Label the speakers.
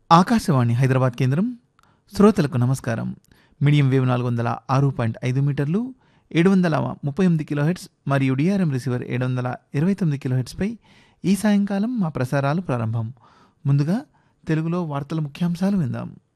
Speaker 1: ఆకాశవాణి హైదరాబాద్ కేంద్రం. శ్రోతలకు నమస్కారం. మీడియం వేవ్ 406.5 మీటర్లు, 738 కిలోహెర్ట్జ్ మరియు డిఆర్ఎం రిసీవర్ 729 కిలోహెర్ట్జ్పై ఈ సాయంకాలం మా ప్రసారాలు ప్రారంభం. ముందుగా తెలుగులో వార్తల ముఖ్యాంశాలు విందాం.